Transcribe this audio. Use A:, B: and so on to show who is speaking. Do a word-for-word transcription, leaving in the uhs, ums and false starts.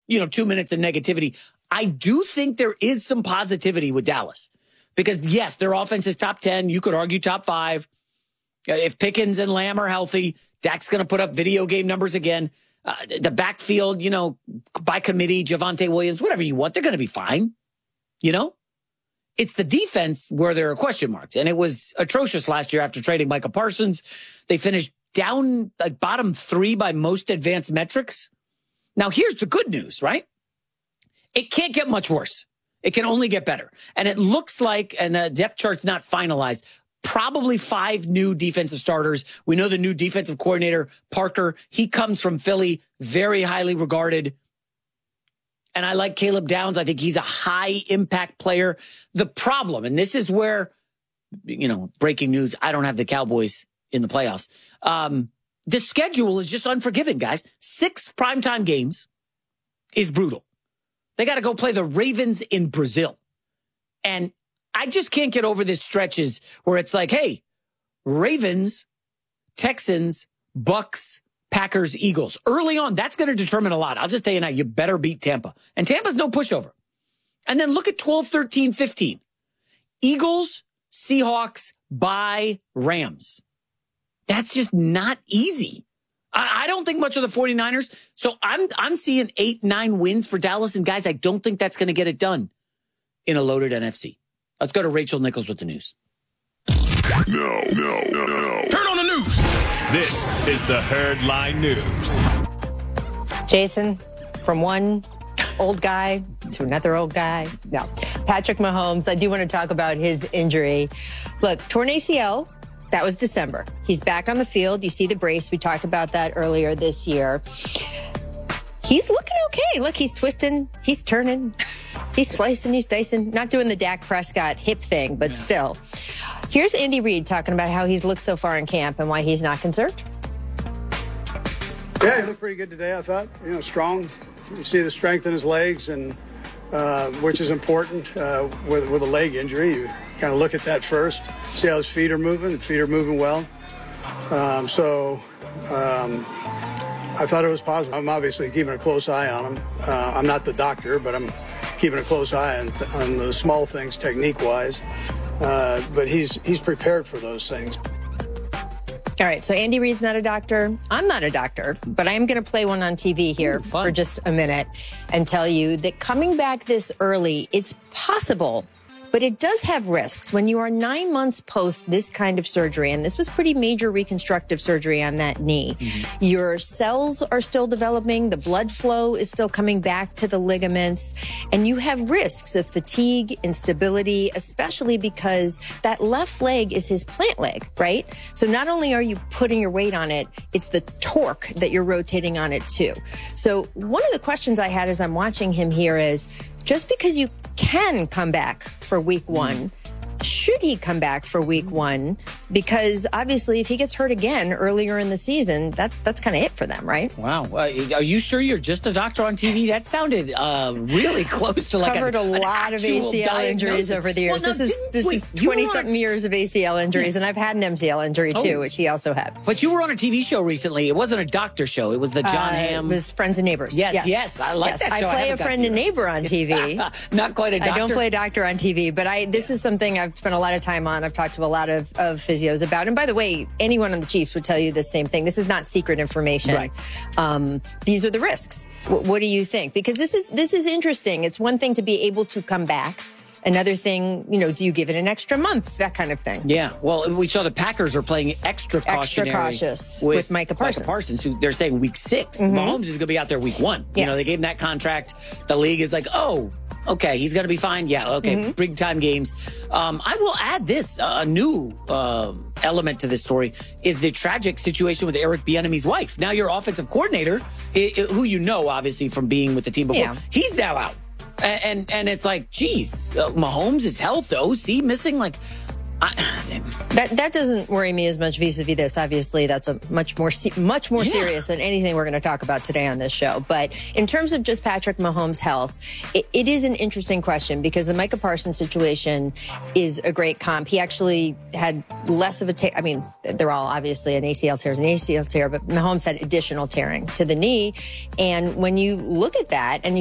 A: you know, two minutes of negativity. I do think there is some positivity with Dallas because, yes, their offense is top ten. You could argue top five. If Pickens and Lamb are healthy, Dak's going to put up video game numbers again. Uh, the backfield, you know, by committee, Javonte Williams, whatever you want, they're going to be fine. You know, it's the defense where there are question marks. And it was atrocious last year after trading Micah Parsons. They finished down like bottom three by most advanced metrics. Now, here's the good news, right? It can't get much worse. It can only get better. And it looks like, and the depth chart's not finalized, probably five new defensive starters. We know the new defensive coordinator, Parker. He comes from Philly, very highly regarded. And I like Caleb Downs. I think he's a high impact player. The problem, and this is where, you know, breaking news, I don't have the Cowboys in the playoffs. Um, the schedule is just unforgiving, guys. Six primetime games is brutal. They got to go play the Ravens in Brazil. And I just can't get over this stretches where it's like, hey, Ravens, Texans, Bucks, Packers, Eagles. Early on, that's going to determine a lot. I'll just tell you now, you better beat Tampa. And Tampa's no pushover. And then look at twelve, thirteen, fifteen. Eagles, Seahawks, bye, Rams. That's just not easy. I don't think much of the 49ers. So I'm I'm seeing eight, nine wins for Dallas. And guys, I don't think that's going to get it done in a loaded N F C. Let's go to Rachel Nichols with the news.
B: No, no, no, no.
C: Turn on the news. This is the Herd Line News.
D: Jason, from one old guy to another old guy. No. Patrick Mahomes, I do want to talk about his injury. Look, torn A C L. That was December. He's back on the field. You see the brace. We talked about that earlier this year. He's looking okay. Look, he's twisting. He's turning. He's slicing. He's dicing. Not doing the Dak Prescott hip thing, but yeah. Still. Here's Andy Reid talking about how he's looked so far in camp and why he's not concerned.
E: Yeah, he looked pretty good today, I thought. You know, strong. You see the strength in his legs, and uh, which is important uh, with, with a leg injury. You kind of look at that first, see how his feet are moving. His feet are moving well. Um, so um, I thought it was positive. I'm obviously keeping a close eye on him. Uh, I'm not the doctor, but I'm keeping a close eye on, on the small things technique-wise. Uh, but he's he's prepared for those things.
D: All right, so Andy Reid's not a doctor. I'm not a doctor, but I am going to play one on T V here Ooh, for just a minute and tell you that coming back this early, it's possible, but it does have risks. When you are nine months post this kind of surgery, and this was pretty major reconstructive surgery on that knee, mm-hmm. your cells are still developing, the blood flow is still coming back to the ligaments, and you have risks of fatigue, instability, especially because that left leg is his plant leg, right? So not only are you putting your weight on it, it's the torque that you're rotating on it too. So one of the questions I had as I'm watching him here is, just because you can come back for week one, should he come back for week one? Because obviously if he gets hurt again earlier in the season, that that's kind of it for them, right?
A: Wow. Uh, are you sure you're just a doctor on T V? That sounded uh, really close to like
D: Covered
A: a,
D: a lot of A C L
A: diagnosis.
D: injuries over the years.
A: Well,
D: this is this
A: wait,
D: is twenty-something
A: on...
D: years of A C L injuries, and I've had an M C L injury too, oh. which he also had.
A: But you were on a T V show recently. It wasn't a doctor show. It was the John
D: uh,
A: Hamm.
D: It was Friends and Neighbors.
A: Yes, yes.
D: yes.
A: I like
D: yes.
A: that show.
D: I play
A: I
D: a friend and neighbor on T V.
A: Not quite a doctor.
D: I don't play a doctor on T V, but I. This is something I've spent a lot of time on. I've talked to a lot of, of physios about. And by the way, anyone on the Chiefs would tell you the same thing. This is not secret information.
A: Right.
D: Um, these are the risks. W- what do you think? Because this is this is interesting. It's one thing to be able to come back. Another thing, you know, do you give it an extra month? That kind of thing.
A: Yeah. Well, we saw the Packers are playing extra cautionary.
D: Extra cautious
A: with,
D: with Micah Parsons.
A: Micah Parsons, who they're saying week six. Mm-hmm. Mahomes is going to be out there week one.
D: Yes.
A: You know, they gave him that contract. The league is like, oh, okay, he's going to be fine. Yeah, okay, mm-hmm. big time games. Um, I will add this, uh, a new uh, element to this story is the tragic situation with Eric Bieniemy's wife. Now your offensive coordinator, I- I- who you know, obviously, from being with the team before,
D: yeah.
A: he's now out. And, and and it's like, geez, uh, Mahomes' health, the O C missing, like, I,
D: that that doesn't worry me as much vis-a-vis this. Obviously, that's a much more much more yeah. serious than anything we're going to talk about today on this show. But in terms of just Patrick Mahomes' health, it, it is an interesting question because the Micah Parsons situation is a great comp. He actually had less of a tear. I mean, they're all obviously an A C L tear is an A C L tear, but Mahomes had additional tearing to the knee. And when you look at that and you